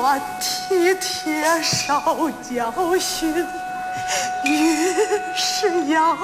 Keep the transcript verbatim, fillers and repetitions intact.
我体贴少教训，越是要